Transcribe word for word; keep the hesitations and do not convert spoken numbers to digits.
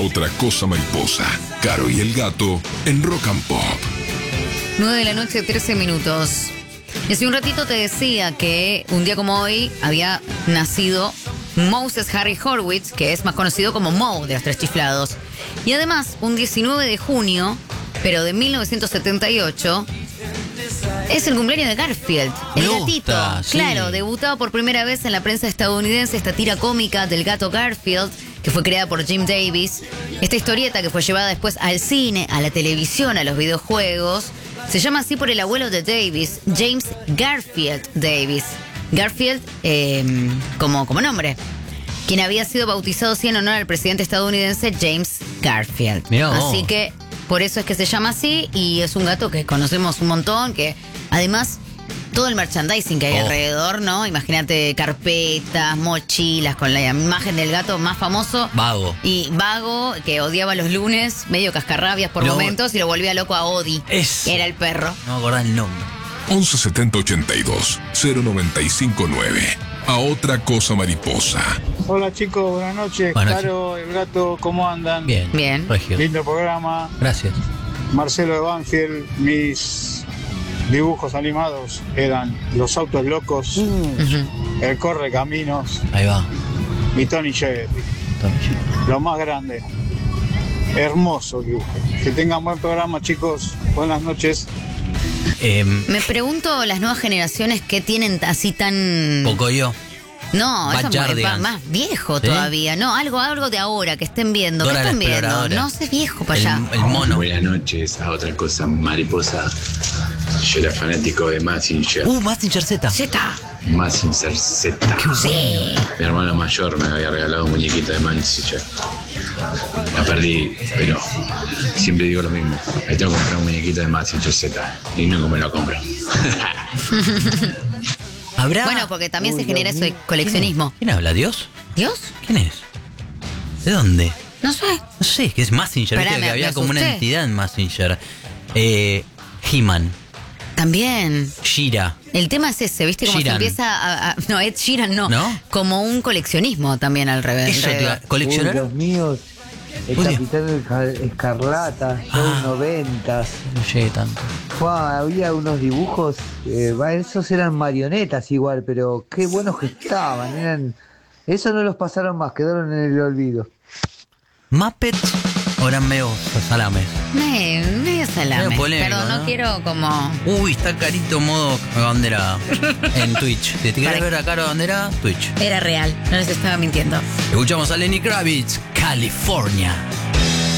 Otra Cosa Mariposa. Caro y el Gato en Rock and Pop. nueve de la noche, trece minutos. Y hace un ratito te decía que un día como hoy había nacido Moses Harry Horowitz, que es más conocido como Moe de los Tres Chiflados. Y además, un diecinueve de junio, pero de mil novecientos setenta y ocho, es el cumpleaños de Garfield, el Me gatito. gusta, sí. Claro, debutaba por primera vez en la prensa estadounidense esta tira cómica del gato Garfield, que fue creada por Jim Davis. Esta historieta que fue llevada después al cine, a la televisión, a los videojuegos, se llama así por el abuelo de Davis, James Garfield Davis. Garfield eh, como, como nombre, quien había sido bautizado así en honor al presidente estadounidense James Garfield. Mirá vos. Así que por eso es que se llama así, y es un gato que conocemos un montón, que además todo el merchandising que hay Oh. alrededor, ¿no? Imagínate carpetas, mochilas con la imagen del gato más famoso. Vago. Y vago, que odiaba los lunes, medio cascarrabias por Lo- momentos, y lo volvía loco a Odi, Es- que era el perro. No me acordaba el nombre. once setenta ochenta y dos cero noventa y cinco nueve. A Otra Cosa Mariposa. Hola chicos, buenas noches. Buenas noches. Caro, el gato, ¿cómo andan? Bien. Bien. Regio. Lindo programa. Gracias. Marcelo de Banfield, mis dibujos animados eran Los Autos Locos, Ujú. El Corre Caminos Ahí va. y Tony Jerry. Lo más grande. Hermoso dibujo. Que tengan buen programa, chicos. Buenas noches. Eh, Me pregunto las nuevas generaciones que tienen así tan... poco yo. No, eso es muy- Backyardigans. más viejo ¿Sí? todavía. No, algo, algo de ahora que estén viendo. Dora ¿Qué la están viendo? Exploradora. No sé, viejo para El, allá. el mono. Buenas noches, a Otra Cosa Mariposa. Yo era fanático de Mazinger. Uh, Mazinger Z. Z. Mazinger Z. Sí. Mi hermano mayor me había regalado un muñequito de Mazinger. La perdí, pero siempre digo lo mismo. Me tengo que comprar un muñequito de Mazinger Z. Y nunca me lo compro. ¿Habrá? Bueno, porque también se genera eso de coleccionismo. ¿Quién habla? ¿Dios? ¿Dios? ¿Quién es? ¿De dónde? No sé. No sé, es que es Mazinger. Pará, Viste me- que había me como una asusté. entidad en Mazinger. Eh, He-Man. También. Shira. El tema es ese, ¿viste? Como Sheeran. se empieza a, a- No, Ed Sheeran no. ¿No? Como un coleccionismo también al revés. Eso te iba- alrededor. ¿Coleccionar? Uy, los míos, el Uy. Capitán Esca- Escarlata, show Ah. noventas. No llegué tanto. Fua, había unos dibujos, eh, va, esos eran marionetas igual, pero qué buenos que estaban. Eran, esos no los pasaron más, quedaron en el olvido. Muppets o eran medio salames. Me, medio salame. Medio polémico, Perdón, no, ¿no? quiero como... Uy, está carito modo bandera en Twitch. Si te querés Para- ver a Caro bandera, Twitch. Era real, no les estaba mintiendo. Escuchamos a Lenny Kravitz, California.